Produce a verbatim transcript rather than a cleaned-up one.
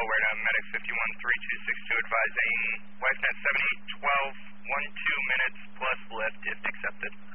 Delaware to Medic fifty-one three two six two advising WifeNet seven eight twelve, one two minutes plus lift if accepted.